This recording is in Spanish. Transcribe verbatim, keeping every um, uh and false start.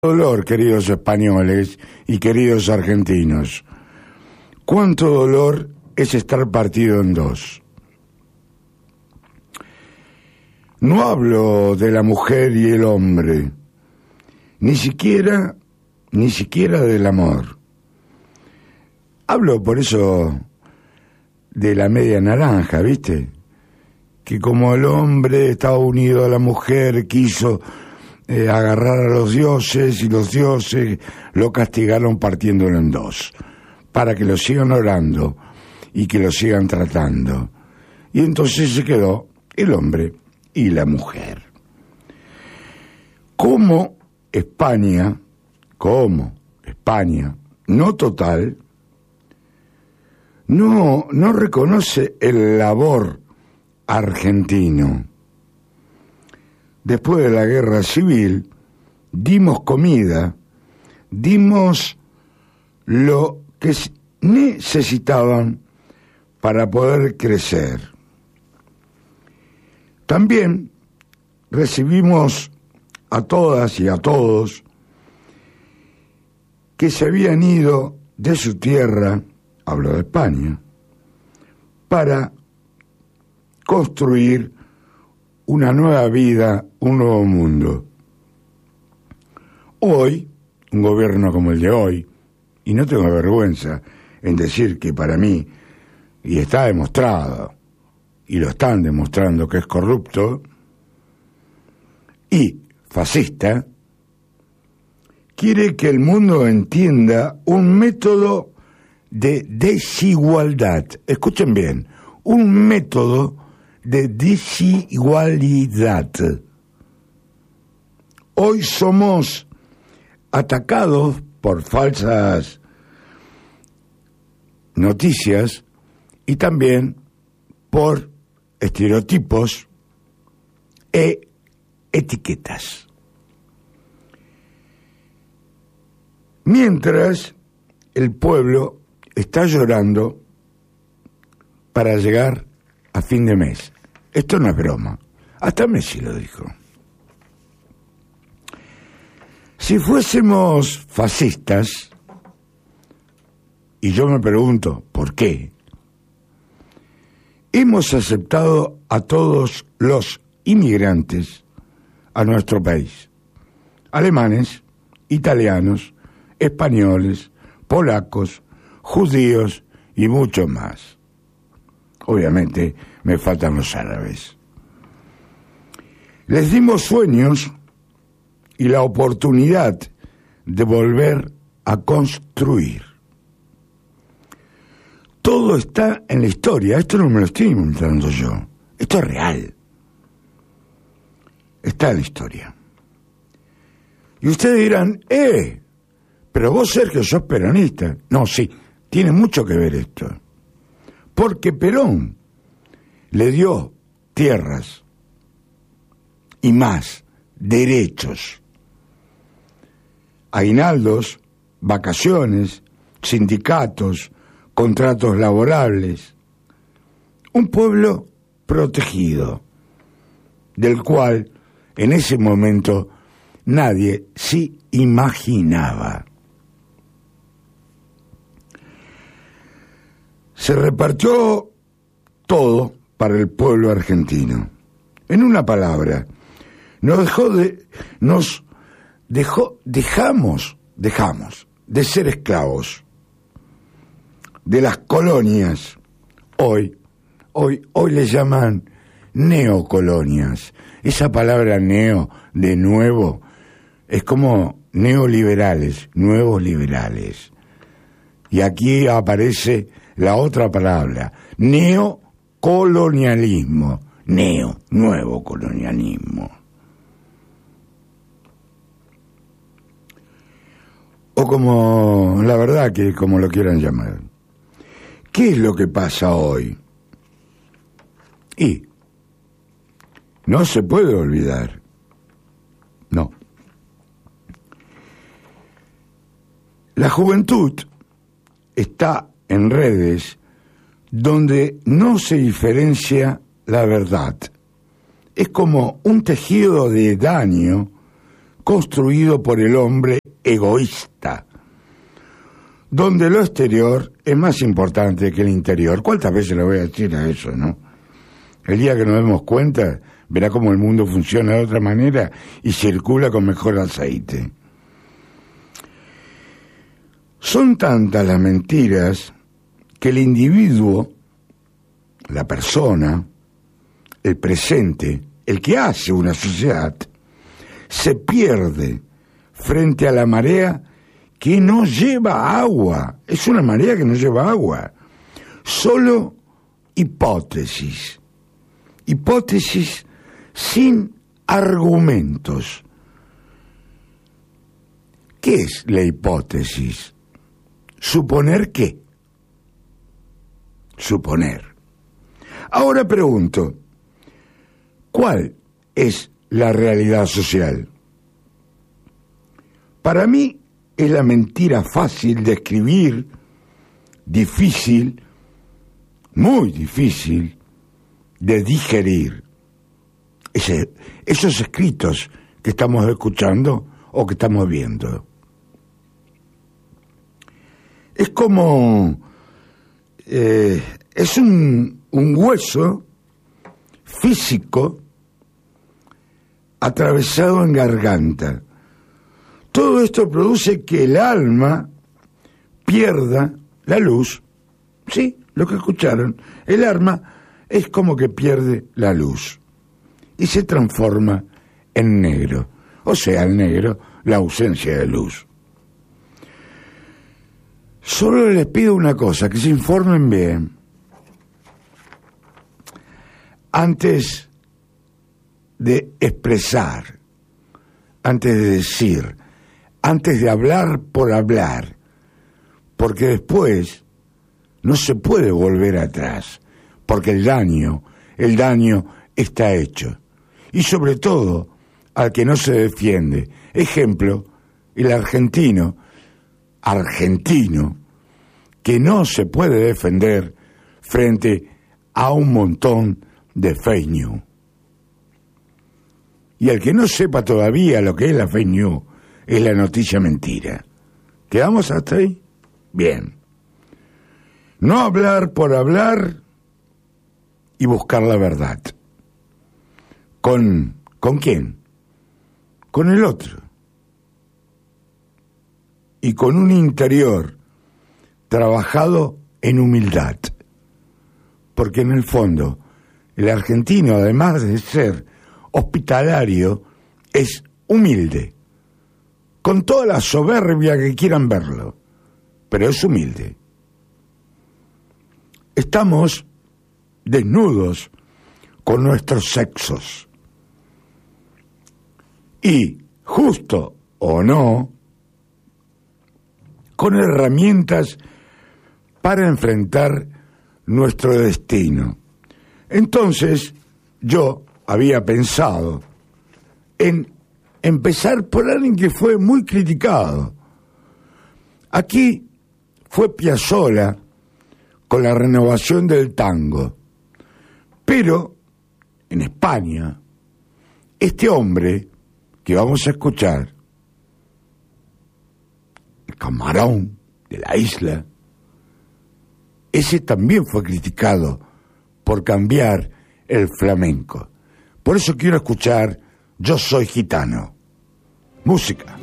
Dolor, queridos españoles y queridos argentinos. Cuánto dolor es estar partido en dos. No hablo de la mujer y el hombre, ni siquiera, ni siquiera del amor. Hablo por eso de la media naranja, ¿viste? Que como el hombre estaba unido a la mujer, quiso Eh, agarrar a los dioses y los dioses lo castigaron partiéndolo en dos para que lo sigan orando y que lo sigan tratando, y entonces se quedó el hombre y la mujer. Como España, como España, no total, no, no reconoce el labor argentino. Después de la guerra civil, dimos comida, dimos lo que necesitaban para poder crecer. También recibimos a todas y a todos que se habían ido de su tierra, hablo de España, para construir una nueva vida, un nuevo mundo. Hoy, un gobierno como el de hoy, y no tengo vergüenza en decir que para mí, y está demostrado, y lo están demostrando que es corrupto y fascista, quiere que el mundo entienda un método de desigualdad. Escuchen bien, un método de desigualdad. Hoy somos atacados por falsas noticias y también por estereotipos e etiquetas. Mientras el pueblo está llorando para llegar a fin de mes. Esto no es broma. Hasta Messi lo dijo. Si fuésemos fascistas, y yo me pregunto, ¿por qué? Hemos aceptado a todos los inmigrantes a nuestro país. Alemanes, italianos, españoles, polacos, judíos y muchos más. Obviamente me faltan los árabes. Les dimos sueños y la oportunidad de volver a construir. Todo está en la historia. Esto no me lo estoy inventando yo. Esto es real. Está en la historia. Y ustedes dirán, eh, pero vos, Sergio, sos peronista. No, sí, tiene mucho que ver esto. Porque Perón le dio tierras y más derechos, aguinaldos, vacaciones, sindicatos, contratos laborables, un pueblo protegido, del cual en ese momento nadie se imaginaba. Se repartió todo para el pueblo argentino. En una palabra, nos dejó de, nos dejó, dejamos, dejamos de ser esclavos de las colonias. Hoy, hoy, hoy le llaman neocolonias. Esa palabra neo, de nuevo, es como neoliberales, nuevos liberales. Y aquí aparece la otra palabra, neocolonialismo, neo, nuevo colonialismo. O como, la verdad que como lo quieran llamar. ¿Qué es lo que pasa hoy? Y no se puede olvidar, no. La juventud está en redes donde no se diferencia la verdad. Es como un tejido de daño construido por el hombre egoísta, donde lo exterior es más importante que el interior. ¿Cuántas veces le voy a decir a eso, no? El día que nos demos cuenta, verá cómo el mundo funciona de otra manera y circula con mejor aceite. Son tantas las mentiras que el individuo, la persona, el presente, el que hace una sociedad, se pierde frente a la marea que no lleva agua. Es una marea que no lleva agua. Solo hipótesis. Hipótesis sin argumentos. ¿Qué es la hipótesis? ¿Suponer qué? Suponer. Ahora pregunto, ¿cuál es la realidad social? Para mí es la mentira fácil de escribir, difícil, muy difícil de digerir. Ese, esos escritos que estamos escuchando o que estamos viendo. Es como, eh, es un, un hueso físico atravesado en garganta. Todo esto produce que el alma pierda la luz. Sí, lo que escucharon. El alma es como que pierde la luz y se transforma en negro. O sea, el negro, la ausencia de luz. Solo les pido una cosa, que se informen bien. Antes de expresar, antes de decir, antes de hablar por hablar, porque después no se puede volver atrás, porque el daño, el daño está hecho. Y sobre todo, al que no se defiende. Ejemplo, el argentino, argentino, que no se puede defender frente a un montón de fake news. Y al que no sepa todavía lo que es la fake news, es la noticia mentira. ¿Quedamos hasta ahí? Bien. No hablar por hablar y buscar la verdad. ¿Con, ¿con quién? Con el otro. Y con un interior trabajado en humildad. Porque en el fondo, el argentino, además de ser hospitalario, es humilde. Con toda la soberbia que quieran verlo. Pero es humilde. Estamos desnudos con nuestros sexos. Y, justo o no, con herramientas para enfrentar nuestro destino. Entonces, yo había pensado en empezar por alguien que fue muy criticado. Aquí fue Piazzolla con la renovación del tango. Pero, en España, este hombre que vamos a escuchar, el Camarón de la isla, ese también fue criticado por cambiar el flamenco. Por eso quiero escuchar Yo soy gitano. Música.